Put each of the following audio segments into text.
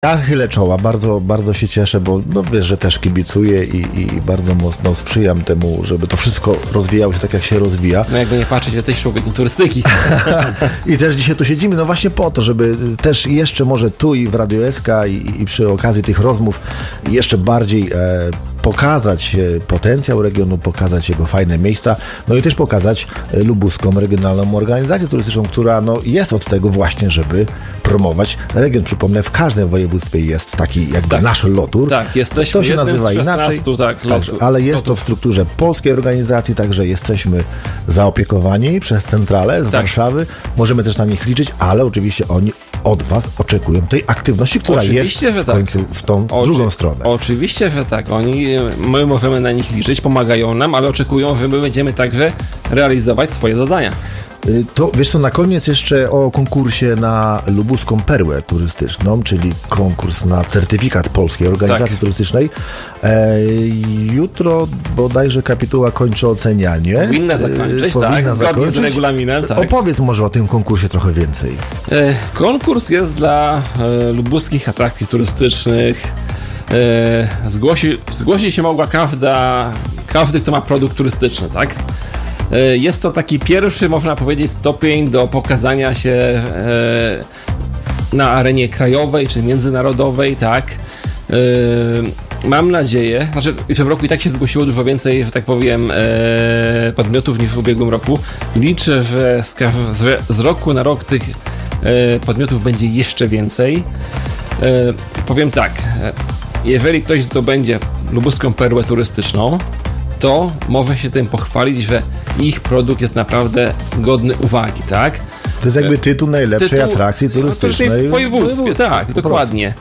Ja chylę czoła, bardzo, bardzo się cieszę, bo no wiesz, że też kibicuję i bardzo mocno sprzyjam temu, żeby to wszystko rozwijało się tak, jak się rozwija. No jakby nie patrzeć, jesteś człowiekiem turystyki. I też dzisiaj tu siedzimy, no właśnie po to, żeby też jeszcze może tu i w Radio SK i przy okazji tych rozmów jeszcze bardziej pokazać potencjał regionu, pokazać jego fajne miejsca, no i też pokazać lubuską regionalną organizację turystyczną, która no jest od tego właśnie, żeby promować region. Przypomnę, w każdym województwie jest taki jakby nasz lotur. Tak, jesteśmy to się nazywa 16, inaczej, ale jest to w strukturze polskiej organizacji, także jesteśmy zaopiekowani przez centralę z Warszawy. Możemy też na nich liczyć, ale oczywiście oni od was oczekują tej aktywności, która oczywiście, jest w końcu w tą drugą stronę. Oczywiście, że tak. My możemy na nich liczyć, pomagają nam, ale oczekują, że my będziemy także realizować swoje zadania. To wiesz co, na koniec jeszcze o konkursie na lubuską perłę turystyczną, czyli konkurs na certyfikat polskiej organizacji turystycznej. Jutro bodajże kapituła kończy ocenianie. Powinna zakończyć, zgodnie z regulaminem. Tak. Opowiedz może o tym konkursie trochę więcej. Konkurs jest dla lubuskich atrakcji turystycznych. Zgłosić się mogła każdy, kto ma produkt turystyczny, tak? Jest to taki pierwszy, można powiedzieć, stopień do pokazania się na arenie krajowej czy międzynarodowej, tak? Mam nadzieję, w tym roku i tak się zgłosiło dużo więcej, że tak powiem, podmiotów niż w ubiegłym roku. Liczę, że z roku na rok tych podmiotów będzie jeszcze więcej. Powiem tak, jeżeli ktoś zdobędzie lubuską perłę turystyczną, to może się tym pochwalić, że ich produkt jest naprawdę godny uwagi, tak? To jest jakby tytuł najlepszej atrakcji turystycznej w województwie, tak, dokładnie.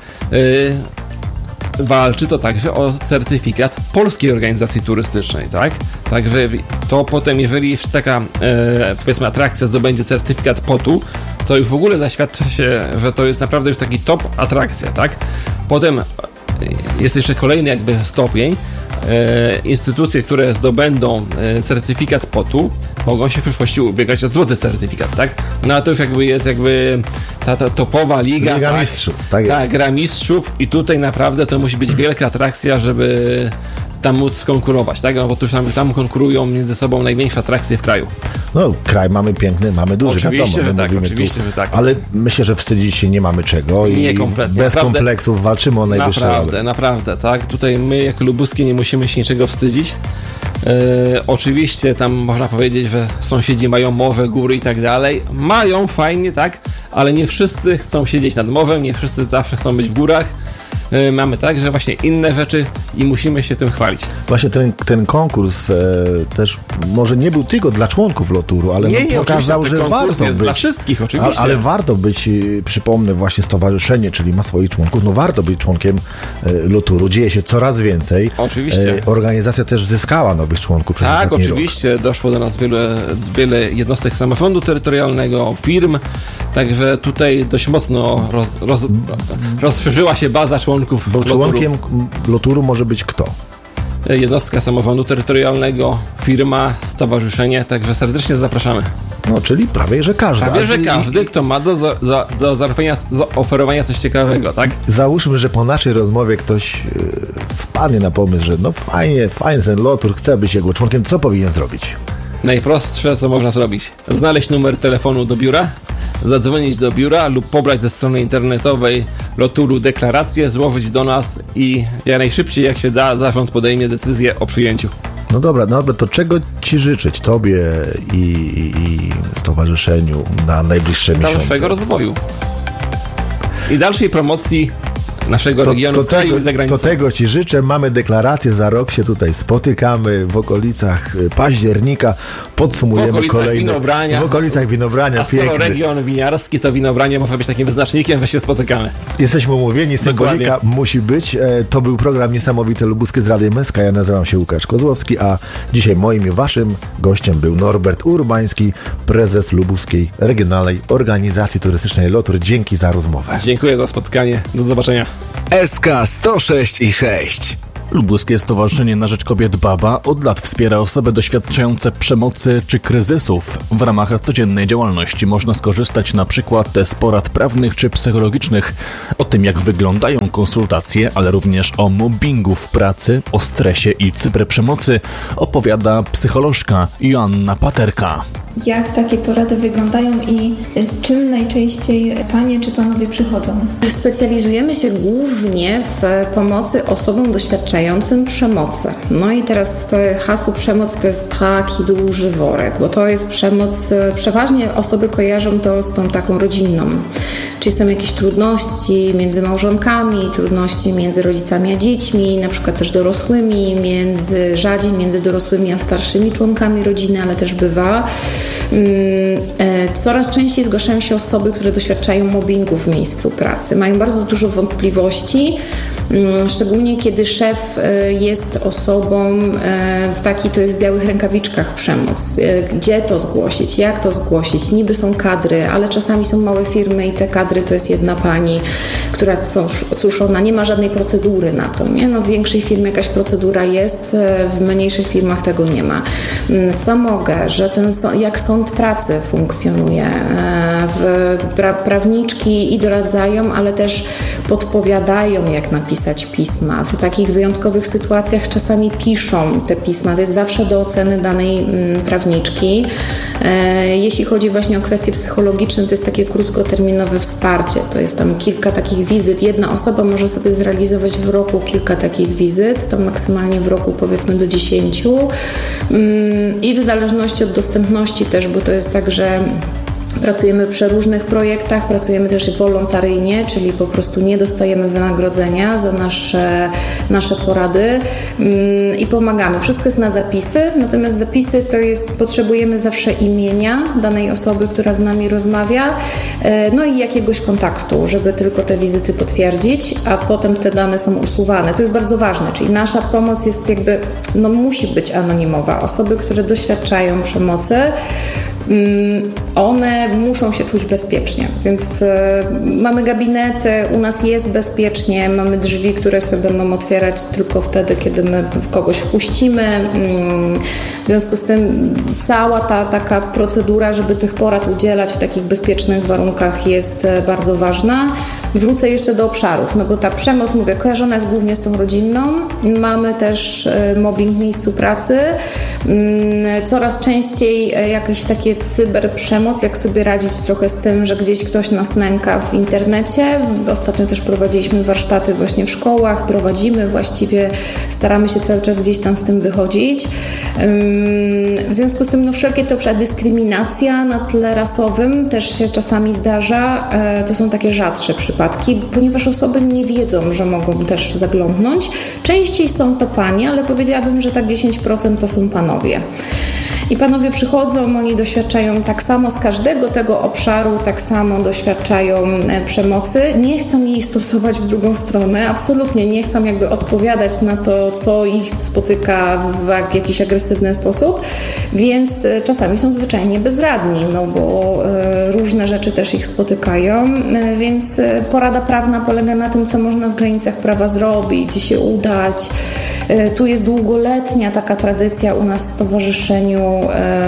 Walczy to także o certyfikat polskiej organizacji turystycznej, tak? Także to potem, jeżeli taka, powiedzmy, atrakcja zdobędzie certyfikat POT-u, to już w ogóle zaświadcza się, że to jest naprawdę już taki top atrakcja, tak? Potem jest jeszcze kolejny jakby stopień. Instytucje, które zdobędą certyfikat POT-u, mogą się w przyszłości ubiegać o złoty certyfikat, tak? No a to już jakby jest ta topowa liga. Liga mistrzów, tak jest. Tak, gra mistrzów i tutaj naprawdę to musi być wielka atrakcja, żeby tam móc skonkurować, tak? No bo tam konkurują między sobą największe atrakcje w kraju. No, kraj mamy piękny, mamy duży, oczywiście, wiadomo. Oczywiście, że tak. Ale myślę, że wstydzić się nie mamy czego i kompletnie. Bez kompleksów walczymy o najwyższe. Naprawdę, tak? Tutaj my jako lubuskie nie musimy się niczego wstydzić. Oczywiście tam można powiedzieć, że sąsiedzi mają morze, góry i tak dalej. Mają, fajnie, tak? Ale nie wszyscy chcą siedzieć nad morzem, nie wszyscy zawsze chcą być w górach. Mamy także właśnie inne rzeczy i musimy się tym chwalić. Właśnie ten konkurs też może nie był tylko dla członków Loturu, ale pokazał, że warto być. Dla wszystkich, oczywiście. Ale warto być, przypomnę, właśnie stowarzyszenie, czyli ma swoich członków, no warto być członkiem Loturu. Dzieje się coraz więcej. Oczywiście. Organizacja też zyskała nowych członków przez ostatni rok. Oczywiście. Doszło do nas wiele jednostek samorządu terytorialnego, firm, także tutaj dość mocno rozszerzyła się baza członków. Bo członkiem Loturu może być kto? Jednostka samorządu terytorialnego, firma, stowarzyszenie, także serdecznie zapraszamy. No, czyli prawie, że każdy. Prawie, że każdy, kto ma do zaoferowania coś ciekawego, tak? Załóżmy, że po naszej rozmowie ktoś wpadnie na pomysł, że no fajnie ten Lotur, chce być jego członkiem, co powinien zrobić? Najprostsze, co można zrobić. Znaleźć numer telefonu do biura, zadzwonić do biura lub pobrać ze strony internetowej Loturu deklarację, złożyć do nas i jak najszybciej, jak się da, zarząd podejmie decyzję o przyjęciu. No dobra, to czego Ci życzyć, Tobie i stowarzyszeniu na najbliższe miesiące? Dalszego rozwoju i dalszej promocji naszego regionu w kraju i za granicą. To tego Ci życzę. Mamy deklarację, za rok się tutaj spotykamy w okolicach października. Podsumujemy w okolicach winobrania. A skoro region winiarski, to winobranie może być takim wyznacznikiem, że się spotykamy. Jesteśmy umówieni, symbolika musi być. To był program Niesamowite Lubuskie z Radiem SK. Ja nazywam się Łukasz Kozłowski, a dzisiaj moim i Waszym gościem był Norbert Urbański, prezes Lubuskiej Regionalnej Organizacji Turystycznej Lotur. Dzięki za rozmowę. Dziękuję za spotkanie. Do zobaczenia. SK 106,6 Lubuskie Stowarzyszenie na Rzecz Kobiet BABA od lat wspiera osoby doświadczające przemocy czy kryzysów. W ramach codziennej działalności można skorzystać na przykład z porad prawnych czy psychologicznych, o tym jak wyglądają konsultacje, ale również o mobbingu w pracy, o stresie i cyberprzemocy opowiada psycholożka Joanna Paterka. Jak takie porady wyglądają i z czym najczęściej panie czy panowie przychodzą? Specjalizujemy się głównie w pomocy osobom doświadczającym przemocy. No i teraz to hasło przemoc to jest taki duży worek, bo to jest przemoc, przeważnie osoby kojarzą to z tą taką rodzinną. Czyli są jakieś trudności między małżonkami, trudności między rodzicami a dziećmi, na przykład też dorosłymi, rzadziej między dorosłymi a starszymi członkami rodziny, ale też bywa. Coraz częściej zgłaszają się osoby, które doświadczają mobbingu w miejscu pracy. Mają bardzo dużo wątpliwości, szczególnie kiedy szef jest osobą to jest w białych rękawiczkach przemoc. Gdzie to zgłosić? Jak to zgłosić? Niby są kadry, ale czasami są małe firmy i te kadry to jest jedna pani, która cóż, ona nie ma żadnej procedury na to, nie? No w większej firmie jakaś procedura jest, w mniejszych firmach tego nie ma. Co mogę? Że jak sąd pracy funkcjonuje, prawniczki i doradzają, ale też podpowiadają, jak napisać pisma. W takich wyjątkowych sytuacjach czasami piszą te pisma. To jest zawsze do oceny danej prawniczki. Jeśli chodzi właśnie o kwestie psychologiczne, to jest takie krótkoterminowe wsparcie. To jest tam kilka takich wizyt. Jedna osoba może sobie zrealizować w roku kilka takich wizyt, tam maksymalnie w roku powiedzmy do 10. I w zależności od dostępności też, bo to jest tak, że pracujemy przy różnych projektach, pracujemy też wolontaryjnie, czyli po prostu nie dostajemy wynagrodzenia za nasze porady i pomagamy. Wszystko jest na zapisy, natomiast zapisy to jest, potrzebujemy zawsze imienia danej osoby, która z nami rozmawia, no i jakiegoś kontaktu, żeby tylko te wizyty potwierdzić, a potem te dane są usuwane. To jest bardzo ważne, czyli nasza pomoc jest musi być anonimowa. Osoby, które doświadczają przemocy, one muszą się czuć bezpiecznie, więc mamy gabinety, u nas jest bezpiecznie, mamy drzwi, które się będą otwierać tylko wtedy, kiedy my kogoś wpuścimy. W związku z tym cała ta taka procedura, żeby tych porad udzielać w takich bezpiecznych warunkach jest bardzo ważna. Wrócę jeszcze do obszarów, no bo ta przemoc, mówię, kojarzona jest głównie z tą rodzinną. Mamy też mobbing w miejscu pracy. Coraz częściej jakieś takie cyberprzemoc, jak sobie radzić trochę z tym, że gdzieś ktoś nas nęka w internecie. Ostatnio też prowadziliśmy warsztaty właśnie w szkołach, właściwie staramy się cały czas gdzieś tam z tym wychodzić. W związku z tym wszelkie te obszary, dyskryminacja na tle rasowym też się czasami zdarza. To są takie rzadsze przypadki, ponieważ osoby nie wiedzą, że mogą też zaglądnąć. Częściej są to panie, ale powiedziałabym, że tak 10% to są panowie. I panowie przychodzą, oni doświadczają tak samo z każdego tego obszaru, tak samo doświadczają przemocy. Nie chcą jej stosować w drugą stronę, absolutnie nie chcą odpowiadać na to, co ich spotyka w jakiś agresywny sposób, więc czasami są zwyczajnie bezradni, no bo różne rzeczy też ich spotykają, więc porada prawna polega na tym, co można w granicach prawa zrobić, gdzie się udać. Tu jest długoletnia taka tradycja u nas w stowarzyszeniu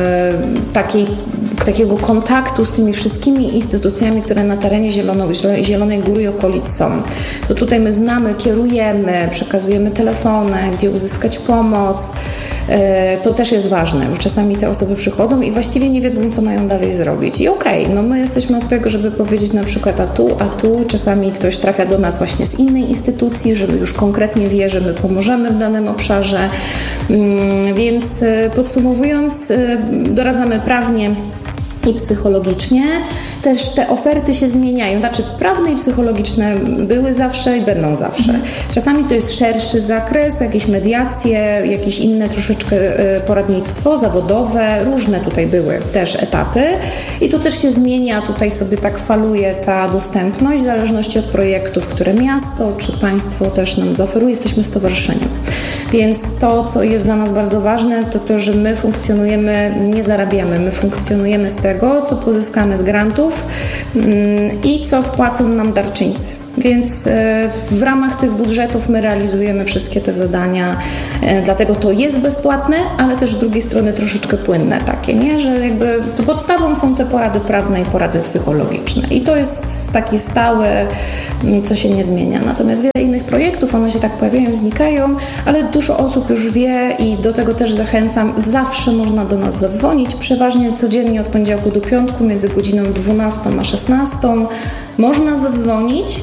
takiego kontaktu z tymi wszystkimi instytucjami, które na terenie Zielonej Góry i okolic są. To tutaj my znamy, kierujemy, przekazujemy telefony, gdzie uzyskać pomoc. To też jest ważne, bo czasami te osoby przychodzą i właściwie nie wiedzą, co mają dalej zrobić. I my jesteśmy od tego, żeby powiedzieć na przykład a tu. Czasami ktoś trafia do nas właśnie z innej instytucji, żeby już konkretnie wie, że my pomożemy w danym obszarze. Więc podsumowując, doradzamy prawnie i psychologicznie. Też te oferty się zmieniają, znaczy prawne i psychologiczne były zawsze i będą zawsze. Czasami to jest szerszy zakres, jakieś mediacje, jakieś inne troszeczkę poradnictwo zawodowe, różne tutaj były też etapy i to też się zmienia, tutaj sobie tak faluje ta dostępność w zależności od projektów, które miasto czy państwo też nam zaoferuje. Jesteśmy stowarzyszeniem. Więc to, co jest dla nas bardzo ważne, to, że my funkcjonujemy, nie zarabiamy, my funkcjonujemy z tego, co pozyskamy z grantów i co wpłacą nam darczyńcy. Więc w ramach tych budżetów my realizujemy wszystkie te zadania, dlatego to jest bezpłatne, ale też z drugiej strony troszeczkę płynne takie, nie? Że jakby podstawą są te porady prawne i porady psychologiczne i to jest takie stałe, co się nie zmienia. Natomiast wiele innych projektów, one się tak pojawiają, znikają, ale dużo osób już wie i do tego też zachęcam. Zawsze można do nas zadzwonić, przeważnie codziennie od poniedziałku do piątku między godziną 12 a 16 można zadzwonić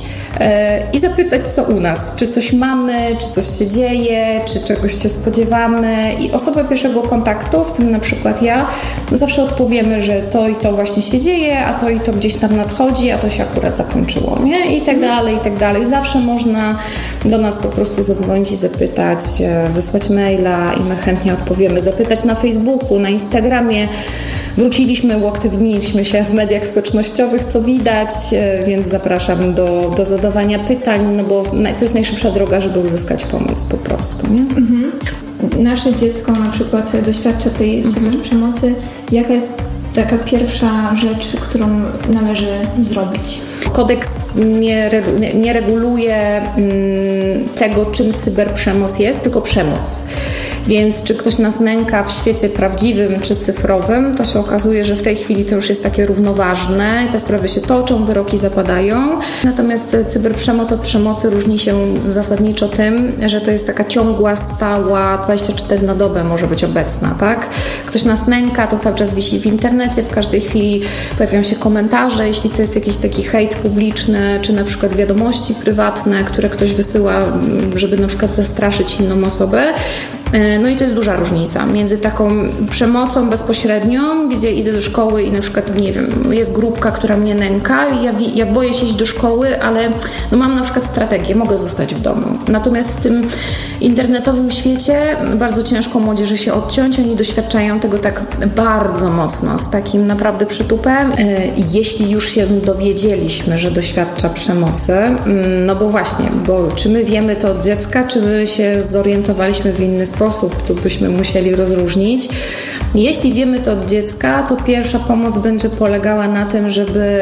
i zapytać, co u nas. Czy coś mamy, czy coś się dzieje, czy czegoś się spodziewamy. I osoba pierwszego kontaktu, w tym na przykład ja, zawsze odpowiemy, że to i to właśnie się dzieje, a to i to gdzieś tam nadchodzi, a to się akurat zakończyło, nie? I tak dalej, i tak dalej. Zawsze można do nas po prostu zadzwonić i zapytać, wysłać maila i my chętnie odpowiemy. Zapytać na Facebooku, na Instagramie. Wróciliśmy, uaktywniliśmy się w mediach społecznościowych, co widać, więc zapraszam do zadawania pytań, no bo to jest najszybsza droga, żeby uzyskać pomoc po prostu, nie? Mhm. Nasze dziecko na przykład doświadcza tej cyberprzemocy. Jaka jest taka pierwsza rzecz, którą należy zrobić? Kodeks nie reguluje tego, czym cyberprzemoc jest, tylko przemoc. Więc czy ktoś nas nęka w świecie prawdziwym czy cyfrowym, to się okazuje, że w tej chwili to już jest takie równoważne. Te sprawy się toczą, wyroki zapadają. Natomiast cyberprzemoc od przemocy różni się zasadniczo tym, że to jest taka ciągła, stała, 24 na dobę może być obecna, tak? Ktoś nas nęka, to cały czas wisi w internecie, w każdej chwili pojawiają się komentarze, jeśli to jest jakiś taki hejt publiczny, czy na przykład wiadomości prywatne, które ktoś wysyła, żeby na przykład zastraszyć inną osobę. No i to jest duża różnica między taką przemocą bezpośrednią, gdzie idę do szkoły i na przykład, nie wiem, jest grupka, która mnie nęka i ja boję się iść do szkoły, ale no mam na przykład strategię, mogę zostać w domu. Natomiast w tym internetowym świecie bardzo ciężko młodzieży się odciąć, oni doświadczają tego tak bardzo mocno, z takim naprawdę przytupem. Jeśli już się dowiedzieliśmy, że doświadcza przemocy, no bo właśnie, bo czy my wiemy to od dziecka, czy my się zorientowaliśmy w inny sposób, to byśmy musieli rozróżnić. Jeśli wiemy to od dziecka, to pierwsza pomoc będzie polegała na tym, żeby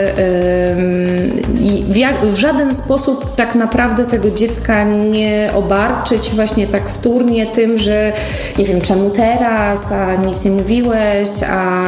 w żaden sposób tak naprawdę tego dziecka nie obarczyć właśnie tak wtórnie tym, że nie wiem czemu teraz, a nic nie mówiłeś, a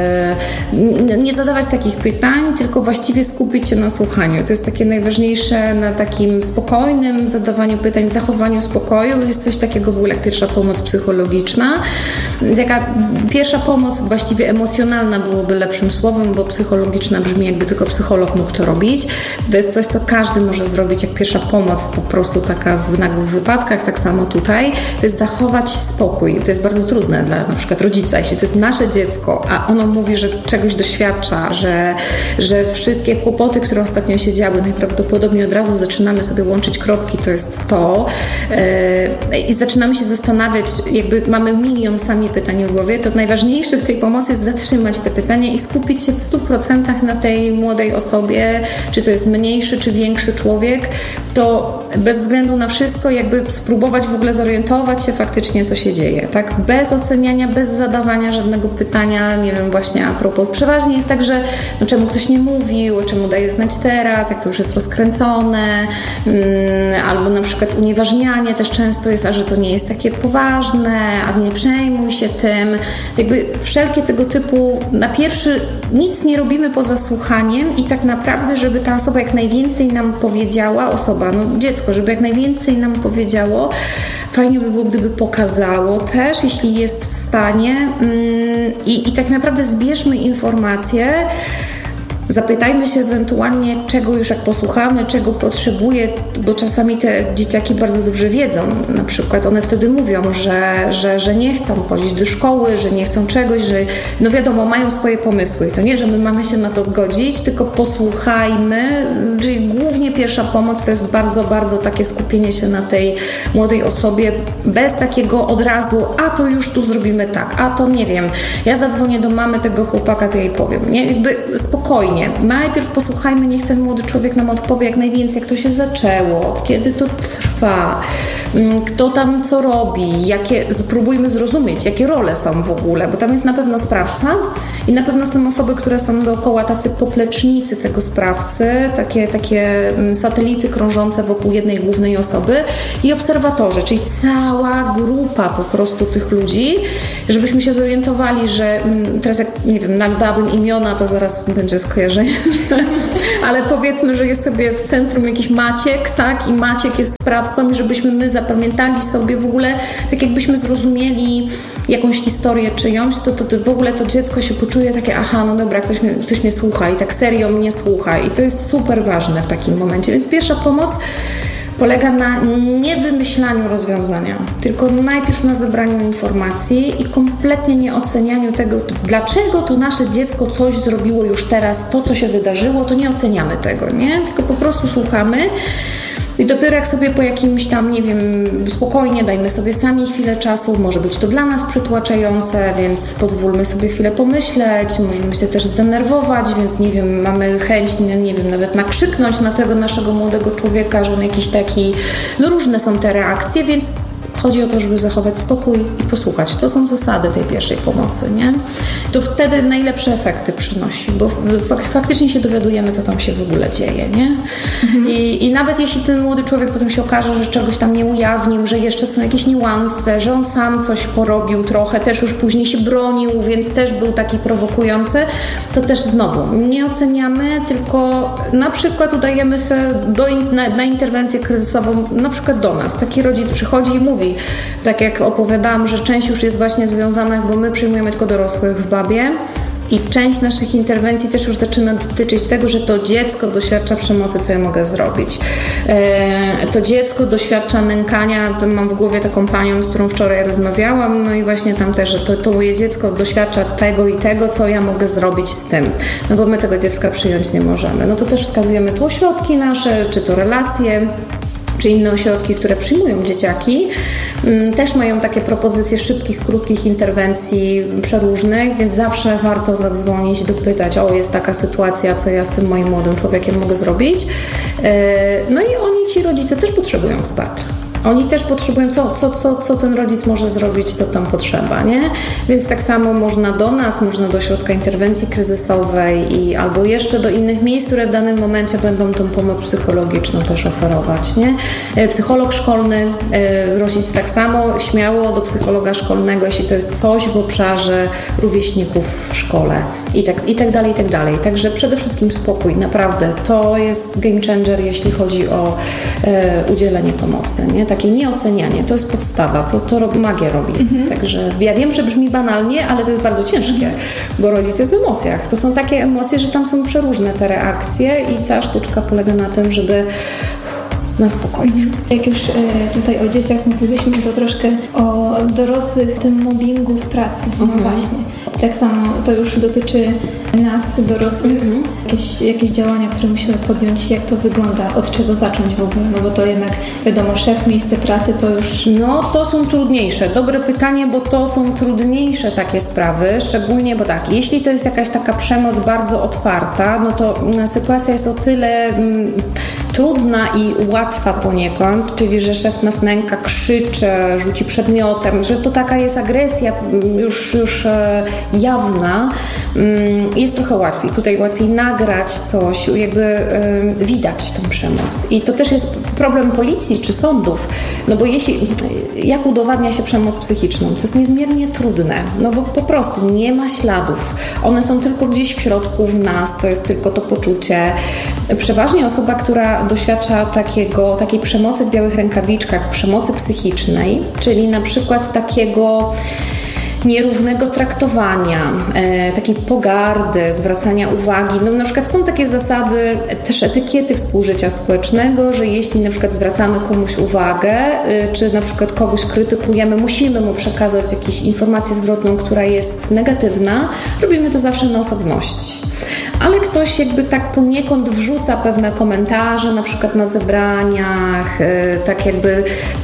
nie zadawać takich pytań, tylko właściwie skupić się na słuchaniu. To jest takie najważniejsze, na takim spokojnym zadawaniu pytań, zachowaniu spokoju. Jest coś takiego w ogóle jak pierwsza pomoc psychologiczna. Taka pierwsza pomoc właściwie emocjonalna byłoby lepszym słowem, bo psychologiczna brzmi jakby tylko psycholog mógł to robić. To jest coś, co każdy może zrobić jak pierwsza pomoc, po prostu taka w nagłych wypadkach, tak samo tutaj. To jest zachować spokój. To jest bardzo trudne dla na przykład rodzica. Jeśli to jest nasze dziecko, a ono mówi, że czegoś doświadcza, że wszystkie kłopoty, które ostatnio się działy, najprawdopodobniej od razu zaczynamy sobie łączyć kropki, to jest to. I zaczynamy się zastanawiać, jakby mamy milion sami pytań w głowie, to najważniejsze w tej pomocy jest zatrzymać te pytania i skupić się w 100% na tej młodej osobie, czy to jest mniejszy, czy większy człowiek, to bez względu na wszystko jakby spróbować w ogóle zorientować się faktycznie, co się dzieje, tak? Bez oceniania, bez zadawania żadnego pytania, nie wiem, właśnie a propos. Przeważnie jest tak, że no, czemu ktoś nie mówił, czemu daje znać teraz, jak to już jest rozkręcone, albo na przykład unieważnianie też często jest, a że to nie jest takie poważne, a nie przejmuj się tym. Jakby wszelkie tego typu, na pierwszy nic nie robimy poza słuchaniem i tak naprawdę, żeby ta osoba jak najwięcej nam powiedziała, no dziecko, żeby jak najwięcej nam powiedziało, fajnie by było, gdyby pokazało też, jeśli jest w stanie i tak naprawdę zbierzmy informacje, zapytajmy się ewentualnie, czego już jak posłuchamy, czego potrzebuje, bo czasami te dzieciaki bardzo dobrze wiedzą. Na przykład one wtedy mówią, że nie chcą chodzić do szkoły, że nie chcą czegoś, że no wiadomo, mają swoje pomysły. I to nie, że my mamy się na to zgodzić, tylko posłuchajmy. Czyli głównie pierwsza pomoc to jest bardzo, bardzo takie skupienie się na tej młodej osobie, bez takiego od razu, a to już tu zrobimy tak, a to nie wiem, ja zadzwonię do mamy tego chłopaka, to jej powiem. Nie? Jakby spokojnie. spokojnie. Najpierw posłuchajmy, niech ten młody człowiek nam odpowie jak najwięcej, jak to się zaczęło, od kiedy to trwa, kto tam co robi, spróbujmy zrozumieć, jakie role są w ogóle, bo tam jest na pewno sprawca i na pewno są osoby, które są dookoła, tacy poplecznicy tego sprawcy, takie satelity krążące wokół jednej głównej osoby i obserwatorzy, czyli cała grupa po prostu tych ludzi, żebyśmy się zorientowali, że teraz jak, nie wiem, nadałabym imiona, to zaraz będzie skojarzenie, ale powiedzmy, że jest sobie w centrum jakiś Maciek, tak, i Maciek jest sprawcą i żebyśmy my zapamiętali sobie w ogóle, tak jakbyśmy zrozumieli jakąś historię czyjąś, to w ogóle to dziecko się poczuje takie, aha, no dobra, ktoś mnie słucha i tak serio mnie słucha i to jest super ważne w takim momencie, więc pierwsza pomoc polega na niewymyślaniu rozwiązania, tylko najpierw na zebraniu informacji i kompletnie nie ocenianiu tego, dlaczego to nasze dziecko coś zrobiło już teraz, to co się wydarzyło, to nie oceniamy tego, nie? Tylko po prostu słuchamy. I dopiero jak sobie po jakimś tam, nie wiem, spokojnie, dajmy sobie sami chwilę czasu, może być to dla nas przytłaczające, więc pozwólmy sobie chwilę pomyśleć, możemy się też zdenerwować, więc nie wiem, mamy chęć, nie wiem, nawet nakrzyknąć na tego naszego młodego człowieka, że on jakiś taki, no różne są te reakcje, więc chodzi o to, żeby zachować spokój i posłuchać. To są zasady tej pierwszej pomocy, nie? To wtedy najlepsze efekty przynosi, bo faktycznie się dowiadujemy, co tam się w ogóle dzieje, nie? I nawet jeśli ten młody człowiek potem się okaże, że czegoś tam nie ujawnił, że jeszcze są jakieś niuanse, że on sam coś porobił trochę, też już później się bronił, więc też był taki prowokujący, to też znowu nie oceniamy, tylko na przykład udajemy się na interwencję kryzysową, na przykład do nas. Taki rodzic przychodzi i mówi, tak jak opowiadałam, że część już jest właśnie związana, bo my przyjmujemy tylko dorosłych w Babie i część naszych interwencji też już zaczyna dotyczyć tego, że to dziecko doświadcza przemocy, co ja mogę zrobić. To dziecko doświadcza nękania, mam w głowie taką panią, z którą wczoraj rozmawiałam, no i właśnie tam też, że to moje dziecko doświadcza tego i tego, co ja mogę zrobić z tym, no bo my tego dziecka przyjąć nie możemy. No to też wskazujemy tu ośrodki nasze, czy to relacje, czy inne ośrodki, które przyjmują dzieciaki, też mają takie propozycje szybkich, krótkich interwencji przeróżnych, więc zawsze warto zadzwonić, dopytać, jest taka sytuacja, co ja z tym moim młodym człowiekiem mogę zrobić. No i ci rodzice też potrzebują wsparcia. Oni też potrzebują, co ten rodzic może zrobić, co tam potrzeba, nie? Więc tak samo można do nas, można do ośrodka interwencji kryzysowej albo jeszcze do innych miejsc, które w danym momencie będą tą pomoc psychologiczną też oferować, nie? Psycholog szkolny, rodzic tak samo, śmiało do psychologa szkolnego, jeśli to jest coś w obszarze rówieśników w szkole i tak dalej, i tak dalej. Także przede wszystkim spokój, naprawdę. To jest game changer, jeśli chodzi o udzielenie pomocy, nie? Takie nieocenianie, to jest podstawa, to magię robi. Także ja wiem, że brzmi banalnie, ale to jest bardzo ciężkie, bo rodzic jest w emocjach. To są takie emocje, że tam są przeróżne te reakcje i cała sztuczka polega na tym, żeby na spokojnie. Jak już tutaj o dzieciach mówiliśmy, to troszkę o dorosłych, tym mobbingu w pracy. No właśnie. Tak samo to już dotyczy nas, dorosłych. Jakieś działania, które musimy podjąć, jak to wygląda, od czego zacząć w ogóle, no bo to jednak wiadomo, szef, miejsce pracy to już... No to są trudniejsze. Dobre pytanie, bo to są trudniejsze takie sprawy, szczególnie, bo tak, jeśli to jest jakaś taka przemoc bardzo otwarta, no to sytuacja jest o tyle trudna i łatwa poniekąd, czyli że szef nas nęka, krzyczy, rzuci przedmiotem, że to taka jest agresja już jawna, jest trochę łatwiej. Tutaj łatwiej nagrać coś, jakby widać tą przemoc. I to też jest problem policji czy sądów, no bo jak udowadnia się przemoc psychiczną? To jest niezmiernie trudne, no bo po prostu nie ma śladów. One są tylko gdzieś w środku w nas, to jest tylko to poczucie. Przeważnie osoba, która doświadcza takiej przemocy w białych rękawiczkach, przemocy psychicznej, czyli na przykład takiego nierównego traktowania, takiej pogardy, zwracania uwagi. No na przykład są takie zasady, też etykiety współżycia społecznego, że jeśli na przykład zwracamy komuś uwagę, czy na przykład kogoś krytykujemy, musimy mu przekazać jakąś informację zwrotną, która jest negatywna, robimy to zawsze na osobności. Ale ktoś jakby tak poniekąd wrzuca pewne komentarze, na przykład na zebraniach, tak jakby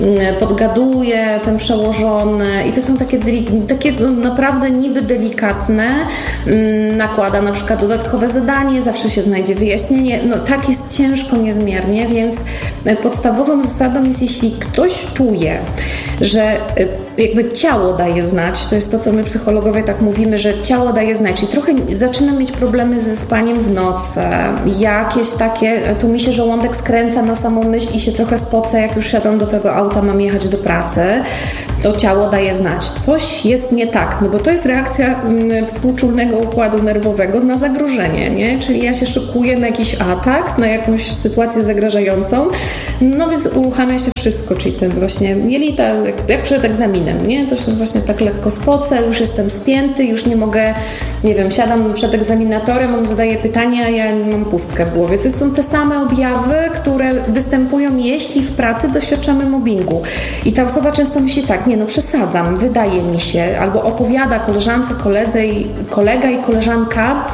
podgaduje ten przełożony i to są takie naprawdę niby delikatne, nakłada na przykład dodatkowe zadanie, zawsze się znajdzie wyjaśnienie, no tak jest ciężko niezmiernie, więc podstawową zasadą jest, jeśli ktoś czuje, że jakby ciało daje znać, to jest to, co my psychologowie tak mówimy, że ciało daje znać, czyli trochę zaczyna mieć problemy ze spaniem w nocy, jakieś takie, tu mi się żołądek skręca na samą myśl i się trochę spocę, jak już siadam do tego auta, mam jechać do pracy, to ciało daje znać. Coś jest nie tak, no bo to jest reakcja współczulnego układu nerwowego na zagrożenie, nie? Czyli ja się szykuję na jakiś atak, na jakąś sytuację zagrażającą, no więc uruchamia się wszystko, czyli ten właśnie jelita, jak przed egzaminem, nie? To się właśnie tak lekko spocę, już jestem spięty, już nie mogę, nie wiem, siadam przed egzaminatorem, on zadaje pytania, a ja mam pustkę w głowie. To są te same objawy, które występują, jeśli w pracy doświadczamy mobbingu. I ta osoba często myśli tak, nie no przesadzam, wydaje mi się, albo opowiada koleżance, kolega i koleżanka,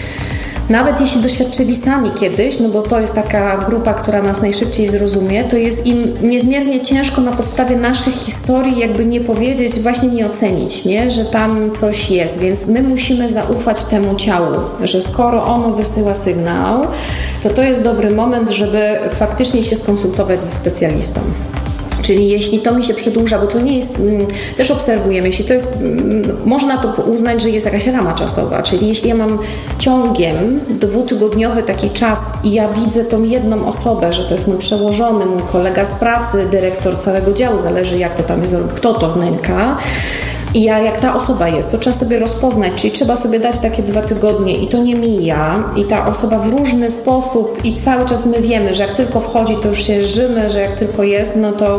nawet jeśli doświadczyli sami kiedyś, no bo to jest taka grupa, która nas najszybciej zrozumie, to jest im niezmiernie ciężko na podstawie naszych historii jakby nie powiedzieć, właśnie nie ocenić, nie? Że tam coś jest, więc my musimy zaufać temu ciału, że skoro ono wysyła sygnał, to jest dobry moment, żeby faktycznie się skonsultować ze specjalistą. Czyli jeśli to mi się przedłuża, bo to nie jest, też obserwujemy, jeśli to jest, można to uznać, że jest jakaś rama czasowa, czyli jeśli ja mam ciągiem 2-tygodniowy taki czas i ja widzę tą jedną osobę, że to jest mój przełożony, mój kolega z pracy, dyrektor całego działu, zależy jak to tam jest, kto to nęka, i jak ta osoba jest, to trzeba sobie rozpoznać, czyli trzeba sobie dać takie 2 tygodnie i to nie mija i ta osoba w różny sposób i cały czas my wiemy, że jak tylko wchodzi, to już się żymy, że jak tylko jest,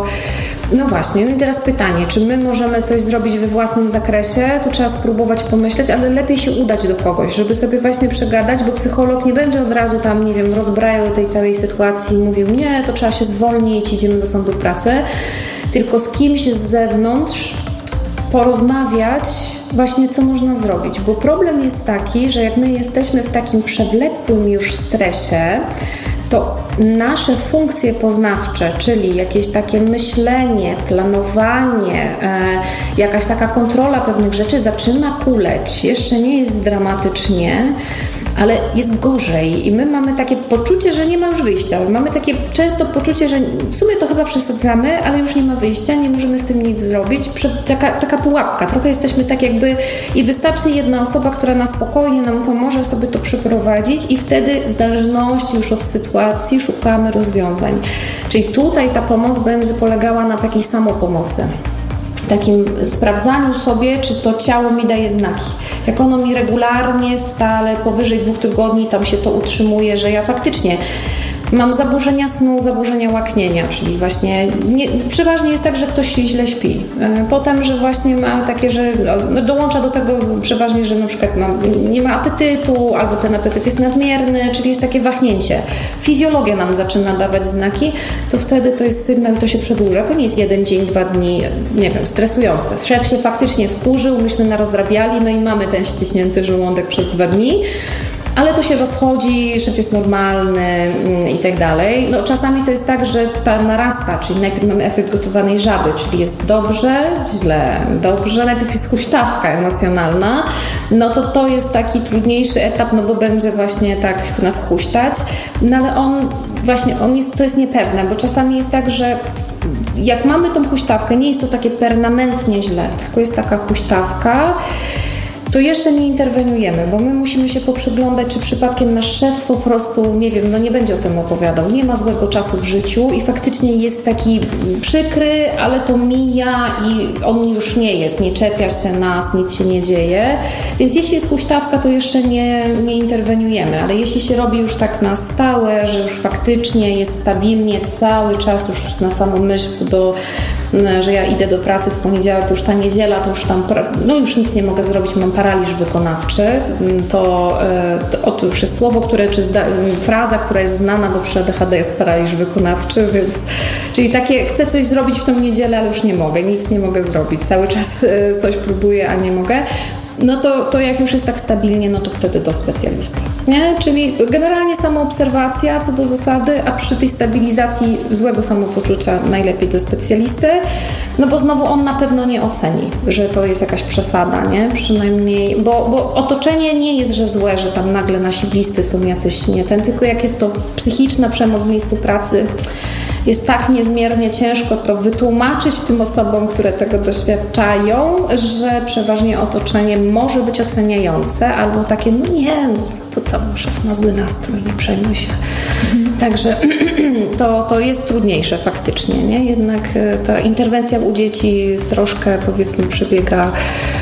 no właśnie. No i teraz pytanie, czy my możemy coś zrobić we własnym zakresie? Tu trzeba spróbować pomyśleć, ale lepiej się udać do kogoś, żeby sobie właśnie przegadać, bo psycholog nie będzie od razu tam, nie wiem, rozbrajał tej całej sytuacji i mówił, nie, to trzeba się zwolnić, idziemy do sądu pracy, tylko z kimś z zewnątrz porozmawiać właśnie, co można zrobić, bo problem jest taki, że jak my jesteśmy w takim przewlekłym już stresie, to nasze funkcje poznawcze, czyli jakieś takie myślenie, planowanie, jakaś taka kontrola pewnych rzeczy zaczyna kuleć. Jeszcze nie jest dramatycznie, ale jest gorzej i my mamy takie poczucie, że nie ma już wyjścia. Mamy takie często poczucie, że w sumie to chyba przesadzamy, ale już nie ma wyjścia, nie możemy z tym nic zrobić. Taka pułapka. Trochę jesteśmy tak jakby i wystarczy jedna osoba, która na spokojnie nam pomoże sobie to przeprowadzić i wtedy w zależności już od sytuacji szukamy rozwiązań. Czyli tutaj ta pomoc będzie polegała na takiej samopomocy. Takim sprawdzaniu sobie, czy to ciało mi daje znaki. Jak ono mi regularnie, stale, powyżej 2 tygodni tam się to utrzymuje, że ja faktycznie mam zaburzenia snu, zaburzenia łaknienia, czyli właśnie przeważnie jest tak, że ktoś źle śpi. Potem, że właśnie ma takie, że dołącza do tego przeważnie, że na przykład nie ma apetytu, albo ten apetyt jest nadmierny, czyli jest takie wahnięcie. Fizjologia nam zaczyna dawać znaki, to wtedy to jest sygnał, to się przedłuża. To nie jest 1 dzień, 2 dni, nie wiem, stresujące. Szef się faktycznie wkurzył, myśmy narozrabiali, no i mamy ten ściśnięty żołądek przez 2 dni. Ale to się rozchodzi, szef jest normalny i tak dalej. No, czasami to jest tak, że ta narasta, czyli najpierw mamy efekt gotowanej żaby, czyli jest dobrze, źle, dobrze, najpierw jest huśtawka emocjonalna, no to jest taki trudniejszy etap, no bo będzie właśnie tak nas huśtać, no ale to jest niepewne, bo czasami jest tak, że jak mamy tą huśtawkę, nie jest to takie permanentnie źle, tylko jest taka huśtawka, to jeszcze nie interweniujemy, bo my musimy się poprzyglądać, czy przypadkiem nasz szef po prostu, nie wiem, no nie będzie o tym opowiadał, nie ma złego czasu w życiu i faktycznie jest taki przykry, ale to mija i on już nie jest, nie czepia się nas, nic się nie dzieje, więc jeśli jest huśtawka, to jeszcze nie interweniujemy, ale jeśli się robi już tak na stałe, że już faktycznie jest stabilnie cały czas, już na samą myśl że ja idę do pracy w poniedziałek, to już ta niedziela, to już tam, no już nic nie mogę zrobić, mam paraliż wykonawczy, to już jest słowo, fraza, która jest znana, bo przy ADHD jest paraliż wykonawczy, więc, czyli takie, chcę coś zrobić w tą niedzielę, ale już nie mogę, nic nie mogę zrobić, cały czas coś próbuję, a nie mogę. no to jak już jest tak stabilnie, no to wtedy do specjalisty, nie? Czyli generalnie samoobserwacja co do zasady, a przy tej stabilizacji złego samopoczucia najlepiej do specjalisty, no bo znowu on na pewno nie oceni, że to jest jakaś przesada, nie? Przynajmniej, bo otoczenie nie jest, że złe, że tam nagle nasi bliscy są jacyś nie ten, tylko jak jest to psychiczna przemoc w miejscu pracy, jest tak niezmiernie ciężko to wytłumaczyć tym osobom, które tego doświadczają, że przeważnie otoczenie może być oceniające albo takie, no nie, no co to tam, szef ma zły nastrój, nie przejmuj się. Także to jest trudniejsze faktycznie, nie? Jednak ta interwencja u dzieci troszkę, powiedzmy, przebiega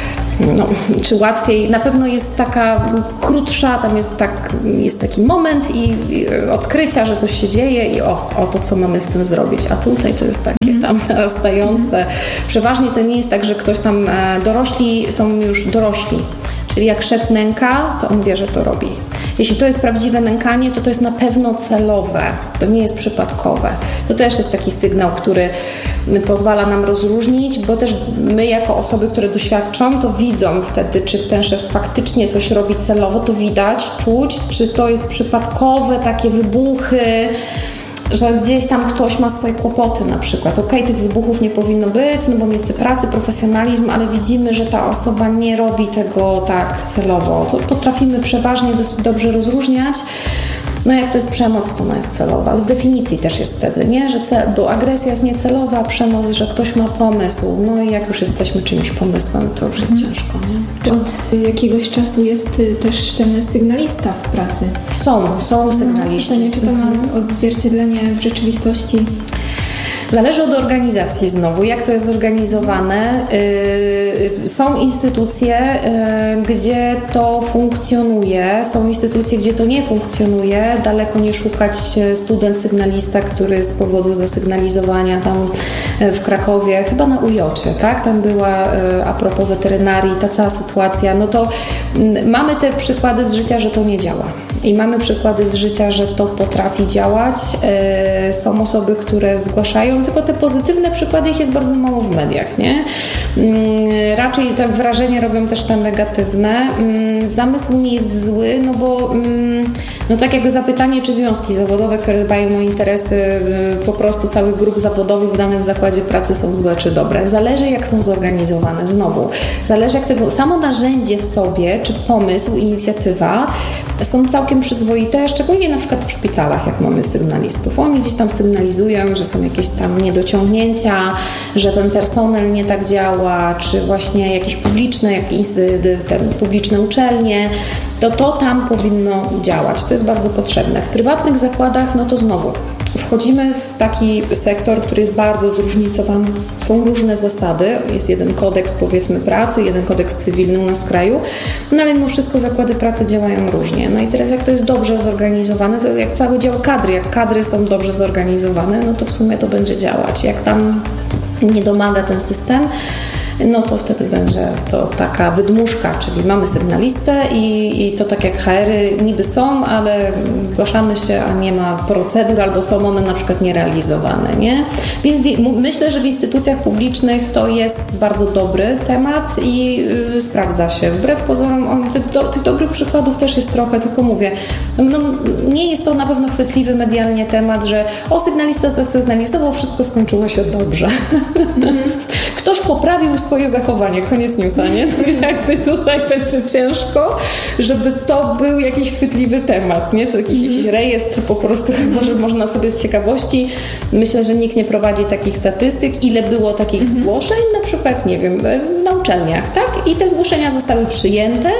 czy łatwiej, na pewno jest taka krótsza, tam jest taki moment i odkrycia, że coś się dzieje i to co mamy z tym zrobić, a tutaj to jest takie tam narastające. Przeważnie to nie jest tak, że ktoś tam, dorośli są już dorośli, czyli jak szef nęka, to on wie, że to robi. Jeśli to jest prawdziwe nękanie, to jest na pewno celowe, to nie jest przypadkowe. To też jest taki sygnał, który pozwala nam rozróżnić, bo też my jako osoby, które doświadczą, to widzą wtedy, czy ten szef faktycznie coś robi celowo, to widać, czuć, czy to jest przypadkowe, takie wybuchy, że gdzieś tam ktoś ma swoje kłopoty na przykład. Okej, tych wybuchów nie powinno być, no bo miejsce pracy, profesjonalizm, ale widzimy, że ta osoba nie robi tego tak celowo. To potrafimy przeważnie dosyć dobrze rozróżniać. No jak to jest przemoc, to ona jest celowa. W definicji też jest wtedy, nie? Że bo agresja jest niecelowa, przemoc, że ktoś ma pomysł. No i jak już jesteśmy czymś pomysłem, to już jest ciężko, nie? Od jakiegoś czasu jest też ten sygnalista w pracy. Są sygnaliści. Pytanie, czy to ma odzwierciedlenie w rzeczywistości? Zależy od organizacji znowu, jak to jest zorganizowane. Są instytucje, gdzie to funkcjonuje, są instytucje, gdzie to nie funkcjonuje. Daleko nie szukać student sygnalista, który z powodu zasygnalizowania tam w Krakowie, chyba na UJ-cie, tak? Tam była a propos weterynarii ta cała sytuacja. No to mamy te przykłady z życia, że to nie działa. I mamy przykłady z życia, że to potrafi działać. Są osoby, które zgłaszają, tylko te pozytywne przykłady, ich jest bardzo mało w mediach, nie? Raczej tak wrażenie robią też te negatywne. Zamysł nie jest zły, no bo no tak jakby zapytanie, czy związki zawodowe, które dbają o interesy po prostu całych grup zawodowych w danym zakładzie pracy są złe czy dobre. Zależy, jak są zorganizowane. Znowu, zależy, jak tego samo narzędzie w sobie, czy pomysł, inicjatywa są całkiem przyzwoite, szczególnie na przykład w szpitalach, jak mamy sygnalistów. Oni gdzieś tam sygnalizują, że są jakieś tam niedociągnięcia, że ten personel nie tak działa, czy właśnie jakieś publiczne uczelnie, to tam powinno działać. To jest bardzo potrzebne. W prywatnych zakładach, no to znowu wchodzimy w taki sektor, który jest bardzo zróżnicowany. Są różne zasady. Jest jeden kodeks, powiedzmy, pracy, jeden kodeks cywilny u nas w kraju, no ale mimo wszystko zakłady pracy działają różnie. No i teraz jak to jest dobrze zorganizowane, to jak cały dział kadry, jak kadry są dobrze zorganizowane, no to w sumie to będzie działać. Jak tam nie domaga ten system, no to wtedy będzie to taka wydmuszka, czyli mamy sygnalistę i to tak jak HR-y niby są, ale zgłaszamy się, a nie ma procedur, albo są one na przykład nierealizowane, nie? Więc myślę, że w instytucjach publicznych to jest bardzo dobry temat i sprawdza się. Wbrew pozorom tych dobrych przykładów też jest trochę, tylko mówię, no, nie jest to na pewno chwytliwy medialnie temat, że sygnalista zasygnalizował, wszystko skończyło się dobrze. Ktoś poprawił swoje zachowanie, koniec newsa, nie? To jakby tutaj będzie ciężko, żeby to był jakiś chwytliwy temat, nie? To jakiś rejestr po prostu, może można sobie z ciekawości, myślę, że nikt nie prowadzi takich statystyk, ile było takich zgłoszeń, na przykład, nie wiem, na uczelniach, tak? I te zgłoszenia zostały przyjęte,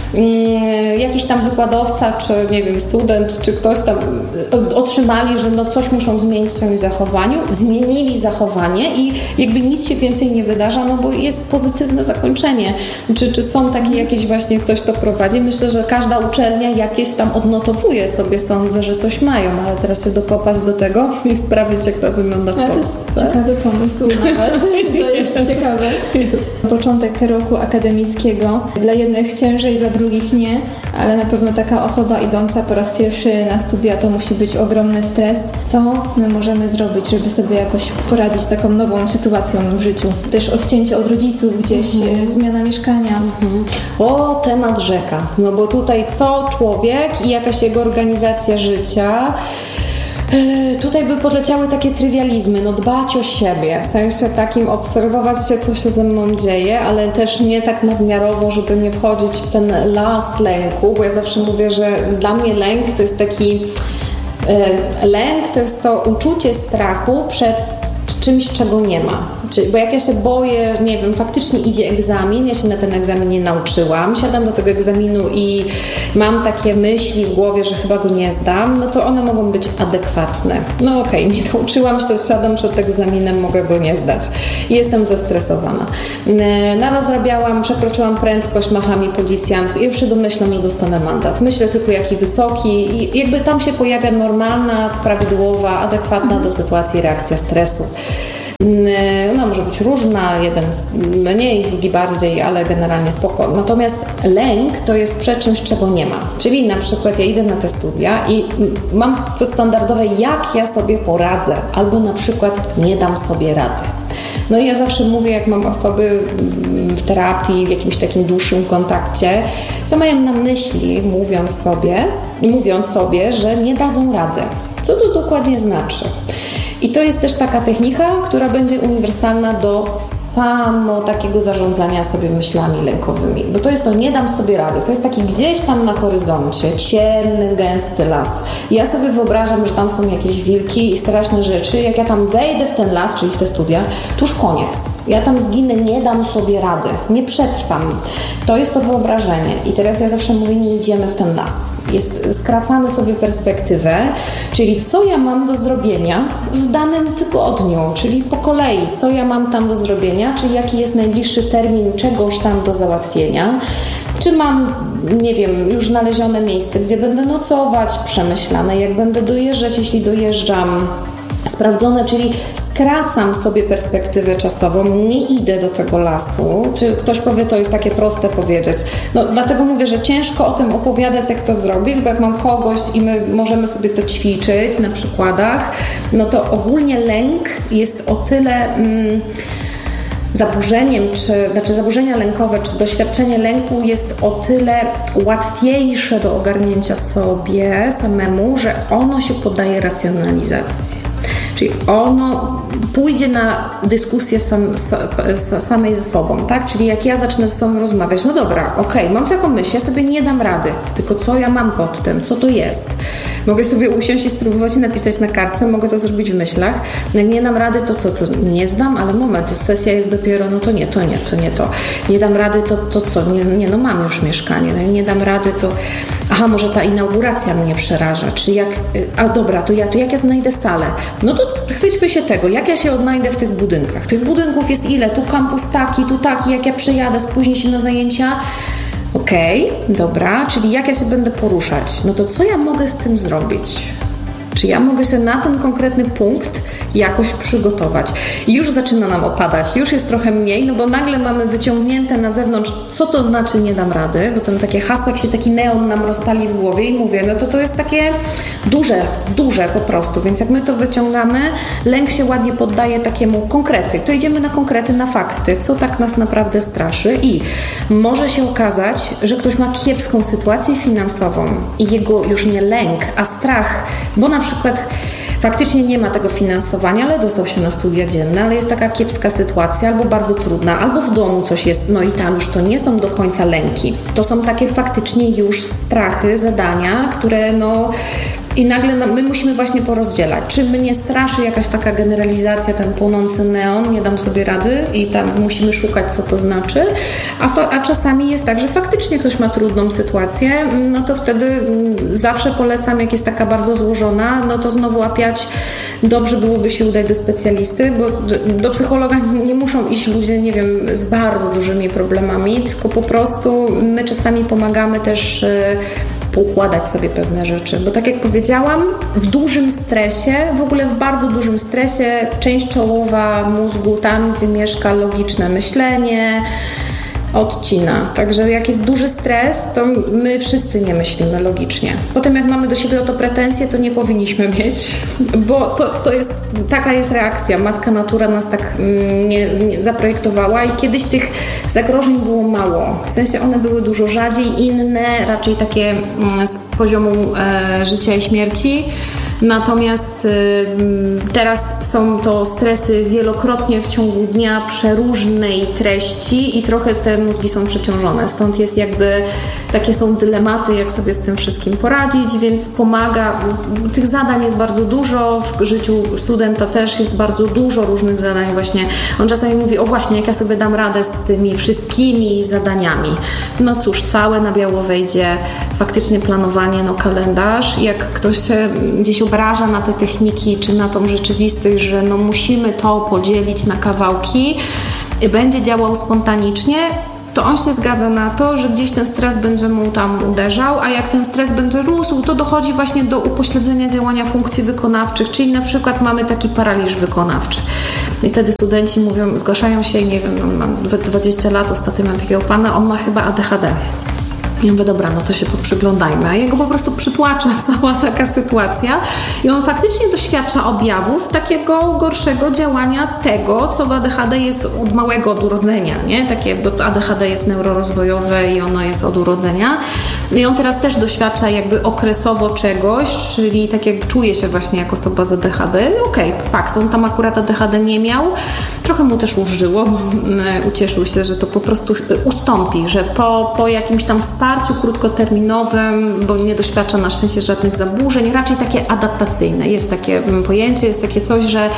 jakiś tam wykładowca, czy nie wiem, student, czy ktoś tam otrzymali, że no coś muszą zmienić w swoim zachowaniu, zmienili zachowanie i jakby nic się więcej nie wydarza, no bo jest pozytywne zakończenie. Czy są takie jakieś właśnie, ktoś to prowadzi? Myślę, że każda uczelnia jakieś tam odnotowuje sobie, sądzę, że coś mają, ale teraz się dokopać do tego i sprawdzić, jak to wygląda w Polsce. To jest ciekawy pomysł nawet. To jest ciekawe. Początek roku akademickiego. Dla jednych ciężej, dla drugich nie, ale na pewno taka osoba idąca po raz pierwszy na studia, to musi być ogromny stres. Co my możemy zrobić, żeby sobie jakoś poradzić z taką nową sytuacją w życiu? Też też odcięcie od rodziców gdzieś, zmiana mieszkania. O, temat rzeka. No bo tutaj co człowiek i jakaś jego organizacja życia. Tutaj by podleciały takie trywializmy, no dbać o siebie, w sensie takim obserwować się, co się ze mną dzieje, ale też nie tak nadmiarowo, żeby nie wchodzić w ten las lęku, bo ja zawsze mówię, że dla mnie lęk to jest taki lęk, to jest to uczucie strachu przed czymś, czego nie ma. Bo jak ja się boję, nie wiem, faktycznie idzie egzamin, ja się na ten egzamin nie nauczyłam, siadam do tego egzaminu i mam takie myśli w głowie, że chyba go nie zdam, no to one mogą być adekwatne. No okej, nie nauczyłam się, siadam przed egzaminem, mogę go nie zdać. I jestem zestresowana. Rozrabiałam, przekroczyłam prędkość, macha mi policjant i już się domyślam, że dostanę mandat. Myślę tylko, jaki wysoki i jakby tam się pojawia normalna, prawidłowa, adekwatna do sytuacji reakcja stresu. Ona może być różna, jeden mniej, drugi bardziej, ale generalnie spoko. Natomiast lęk to jest przed czymś, czego nie ma. Czyli na przykład ja idę na te studia i mam standardowe, jak ja sobie poradzę, albo na przykład nie dam sobie rady. No i ja zawsze mówię, jak mam osoby w terapii, w jakimś takim dłuższym kontakcie, co mają na myśli, mówiąc sobie, że nie dadzą rady. Co to dokładnie znaczy? I to jest też taka technika, która będzie uniwersalna do samo takiego zarządzania sobie myślami lękowymi. Bo to jest to, nie dam sobie rady. To jest taki gdzieś tam na horyzoncie, ciemny, gęsty las. I ja sobie wyobrażam, że tam są jakieś wilki i straszne rzeczy. Jak ja tam wejdę w ten las, czyli w te studia, to już koniec. Ja tam zginę, nie dam sobie rady. Nie przetrwam. To jest to wyobrażenie. I teraz ja zawsze mówię, nie idziemy w ten las. Skracamy sobie perspektywę, czyli co ja mam do zrobienia w danym tygodniu, czyli po kolei, co ja mam tam do zrobienia, czyli jaki jest najbliższy termin czegoś tam do załatwienia, czy mam, nie wiem, już znalezione miejsce, gdzie będę nocować, przemyślane, jak będę dojeżdżać, jeśli dojeżdżam, sprawdzone, czyli skracam sobie perspektywę czasową, nie idę do tego lasu. Czy ktoś powie, to jest takie proste powiedzieć. No dlatego mówię, że ciężko o tym opowiadać, jak to zrobić, bo jak mam kogoś i my możemy sobie to ćwiczyć na przykładach, no to ogólnie lęk jest o tyle zaburzenia lękowe, czy doświadczenie lęku jest o tyle łatwiejsze do ogarnięcia sobie samemu, że ono się poddaje racjonalizacji. Czyli ono pójdzie na dyskusję samej ze sobą, tak? Czyli jak ja zacznę ze sobą rozmawiać, no dobra, okej, mam taką myśl, ja sobie nie dam rady, tylko co ja mam pod tym, co to jest? Mogę sobie usiąść i spróbować napisać na kartce, mogę to zrobić w myślach. No jak nie dam rady, to co? To nie zdam, ale moment, to sesja jest dopiero, no to nie to. Nie dam rady, to co? Nie, no mam już mieszkanie, no nie dam rady, to aha, może ta inauguracja mnie przeraża, czy jak, czy jak ja znajdę salę? No to chwyćmy się tego, jak ja się odnajdę w tych budynkach. Tych budynków jest ile? Tu kampus taki, tu taki, jak ja przyjadę, spóźnię się na zajęcia. Okej, dobra, czyli jak ja się będę poruszać? No to co ja mogę z tym zrobić? Czy ja mogę się na ten konkretny punkt jakoś przygotować? I już zaczyna nam opadać, już jest trochę mniej, no bo nagle mamy wyciągnięte na zewnątrz, co to znaczy nie dam rady, bo tam takie hasło, jak się taki neon nam rozpali w głowie i mówię, no to jest takie duże po prostu, więc jak my to wyciągamy, lęk się ładnie poddaje takiemu konkrety, to idziemy na konkrety, na fakty, co tak nas naprawdę straszy i może się okazać, że ktoś ma kiepską sytuację finansową i jego już nie lęk, a strach, bo na przykład faktycznie nie ma tego finansowania, ale dostał się na studia dzienne, ale jest taka kiepska sytuacja, albo bardzo trudna, albo w domu coś jest, no i tam już to nie są do końca lęki. To są takie faktycznie już strachy, zadania, które i nagle my musimy właśnie porozdzielać. Czy mnie straszy jakaś taka generalizacja, ten płonący neon, nie dam sobie rady i tam musimy szukać, co to znaczy, a czasami jest tak, że faktycznie ktoś ma trudną sytuację, no to wtedy zawsze polecam, jak jest taka bardzo złożona, no to znowu dobrze byłoby się udać do specjalisty, bo do psychologa nie muszą iść ludzie, nie wiem, z bardzo dużymi problemami, tylko po prostu my czasami pomagamy też poukładać sobie pewne rzeczy, bo tak jak powiedziałam, w dużym stresie, w ogóle w bardzo dużym stresie, część czołowa mózgu, tam gdzie mieszka logiczne myślenie, odcina. Także jak jest duży stres, to my wszyscy nie myślimy logicznie. Potem jak mamy do siebie o to pretensje, to nie powinniśmy mieć, bo to jest, taka jest reakcja. Matka natura nas tak nie zaprojektowała i kiedyś tych zagrożeń było mało. W sensie one były dużo rzadziej, inne, raczej takie z poziomu życia i śmierci. Natomiast teraz są to stresy wielokrotnie w ciągu dnia przeróżnej treści i trochę te mózgi są przeciążone. Stąd jest jakby, takie są dylematy, jak sobie z tym wszystkim poradzić, więc pomaga. Tych zadań jest bardzo dużo, w życiu studenta też jest bardzo dużo różnych zadań właśnie. On czasami mówi, o właśnie, jak ja sobie dam radę z tymi wszystkimi zadaniami. No cóż, całe na biało wejdzie faktycznie planowanie, kalendarz. Jak ktoś się gdzieś obraża na te techniki, czy na tą rzeczywistość, że musimy to podzielić na kawałki, będzie działał spontanicznie, to on się zgadza na to, że gdzieś ten stres będzie mu tam uderzał, a jak ten stres będzie rósł, to dochodzi właśnie do upośledzenia działania funkcji wykonawczych, czyli na przykład mamy taki paraliż wykonawczy. I wtedy studenci mówią, zgłaszają się, nie wiem, mam 20 lat, ostatnio miałam takiego pana, on ma chyba ADHD. I mówię, dobra, to się poprzyglądajmy. A jego po prostu przytłacza cała taka sytuacja i on faktycznie doświadcza objawów takiego gorszego działania tego, co w ADHD jest od małego, od urodzenia, nie? Takie, bo to ADHD jest neurorozwojowe i ono jest od urodzenia. I on teraz też doświadcza jakby okresowo czegoś, czyli tak jak czuje się właśnie jako osoba z ADHD. Okej, fakt, on tam akurat ADHD nie miał. Trochę mu też użyło, ucieszył się, że to po prostu ustąpi, że po jakimś tam wsparciu krótkoterminowym, bo nie doświadcza na szczęście żadnych zaburzeń, raczej takie adaptacyjne. Jest takie pojęcie, jest takie coś, że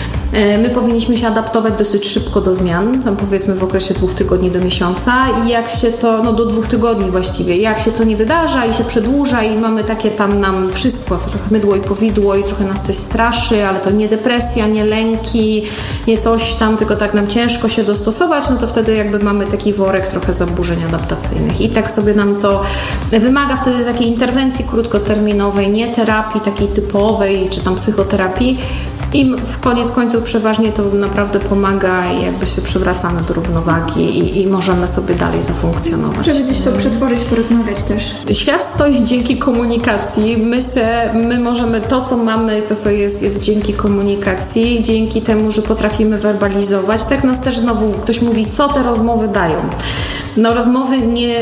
my powinniśmy się adaptować dosyć szybko do zmian, tam powiedzmy w okresie 2 tygodni do miesiąca i jak się to, do 2 tygodni właściwie, jak się to nie wydarza i się przedłuża i mamy takie tam nam wszystko, to trochę mydło i powidło i trochę nas coś straszy, ale to nie depresja, nie lęki, nie coś tam, tylko tak nam ciężko się dostosować, to wtedy jakby mamy taki worek trochę zaburzeń adaptacyjnych i tak sobie nam to wymaga wtedy takiej interwencji krótkoterminowej, nie terapii takiej typowej, czy tam psychoterapii. I w koniec końców przeważnie to naprawdę pomaga i jakby się przywracamy do równowagi i możemy sobie dalej zafunkcjonować. Żeby gdzieś to przetworzyć, porozmawiać też. Świat stoi dzięki komunikacji. My możemy, to co mamy, to co jest dzięki komunikacji, dzięki temu, że potrafimy werbalizować. Tak nas też znowu ktoś mówi, co te rozmowy dają. Rozmowy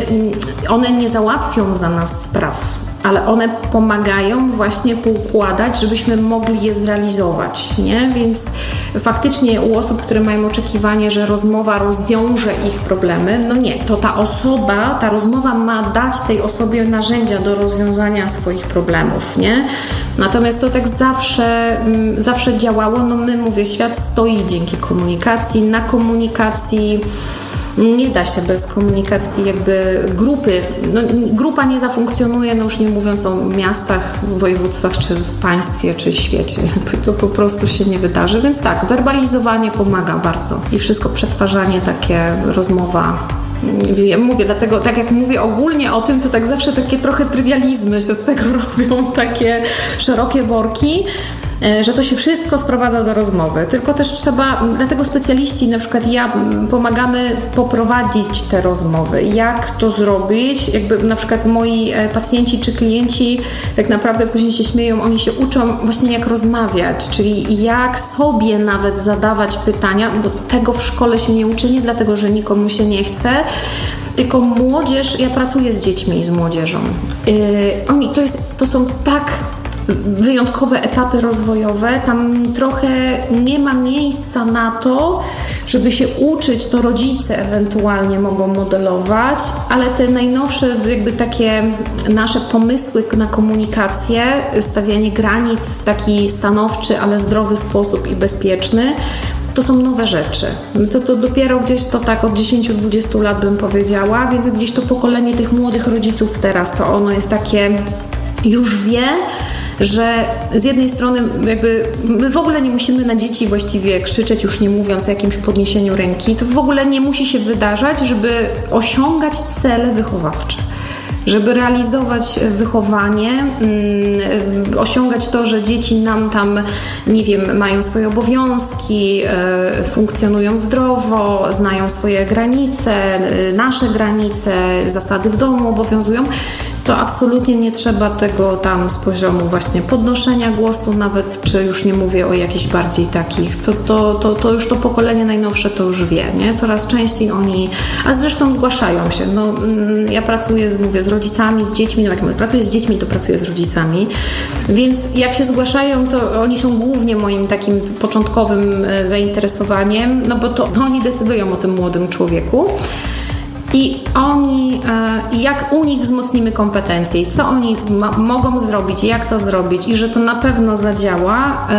one nie załatwią za nas spraw, ale one pomagają właśnie poukładać, żebyśmy mogli je zrealizować, nie? Więc faktycznie u osób, które mają oczekiwanie, że rozmowa rozwiąże ich problemy, nie, to ta rozmowa ma dać tej osobie narzędzia do rozwiązania swoich problemów, nie? Natomiast to tak zawsze działało, mówię, świat stoi dzięki komunikacji, na komunikacji. Nie da się bez komunikacji jakby grupy. Grupa nie zafunkcjonuje, już nie mówiąc o miastach, województwach, czy w państwie, czy świecie. To po prostu się nie wydarzy. Więc tak, werbalizowanie pomaga bardzo. I wszystko przetwarzanie, takie rozmowa. Mówię, dlatego tak jak mówię ogólnie o tym, to tak zawsze takie trochę trywializmy się z tego robią, takie szerokie worki, że to się wszystko sprowadza do rozmowy. Tylko też trzeba, dlatego specjaliści, na przykład pomagamy poprowadzić te rozmowy. Jak to zrobić? Jakby na przykład moi pacjenci czy klienci tak naprawdę później się śmieją, oni się uczą właśnie jak rozmawiać, czyli jak sobie nawet zadawać pytania, bo tego w szkole się nie uczy, nie dlatego, że nikomu się nie chce, tylko młodzież, ja pracuję z dziećmi i z młodzieżą. To są tak wyjątkowe etapy rozwojowe, tam trochę nie ma miejsca na to, żeby się uczyć, to rodzice ewentualnie mogą modelować, ale te najnowsze jakby takie nasze pomysły na komunikację, stawianie granic w taki stanowczy, ale zdrowy sposób i bezpieczny, to są nowe rzeczy. To dopiero gdzieś to tak od 10-20 lat bym powiedziała, więc gdzieś to pokolenie tych młodych rodziców teraz, to ono jest takie, już wie, że z jednej strony jakby my w ogóle nie musimy na dzieci właściwie krzyczeć, już nie mówiąc o jakimś podniesieniu ręki, to w ogóle nie musi się wydarzać, żeby osiągać cele wychowawcze. żeby realizować wychowanie, osiągać to, że dzieci nam tam, nie wiem, mają swoje obowiązki, funkcjonują zdrowo, znają swoje granice, nasze granice, zasady w domu obowiązują, to absolutnie nie trzeba tego tam z poziomu właśnie podnoszenia głosu nawet, czy już nie mówię o jakichś bardziej takich, to już to pokolenie najnowsze to już wie, nie? Coraz częściej oni, a zresztą zgłaszają się. No, ja pracuję z rodzicami, z dziećmi, no jak pracuję z dziećmi, to pracuję z rodzicami, więc jak się zgłaszają, to oni są głównie moim takim początkowym zainteresowaniem, no bo to oni decydują o tym młodym człowieku. I oni, jak u nich wzmocnimy kompetencje, co oni mogą zrobić, jak to zrobić i że to na pewno zadziała,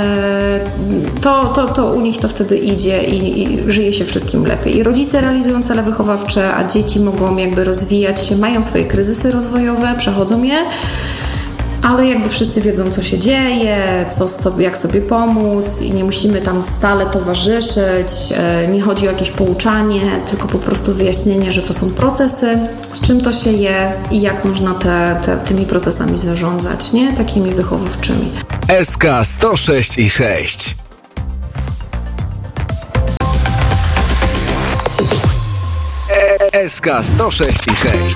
to u nich to wtedy idzie i żyje się wszystkim lepiej. I rodzice realizują cele wychowawcze, a dzieci mogą jakby rozwijać się, mają swoje kryzysy rozwojowe, przechodzą je, ale jakby wszyscy wiedzą, co się dzieje, jak sobie pomóc i nie musimy tam stale towarzyszyć, nie chodzi o jakieś pouczanie, tylko po prostu wyjaśnienie, że to są procesy, z czym to się je i jak można tymi procesami zarządzać, nie? Takimi wychowawczymi. SK 106,6 SK 106,6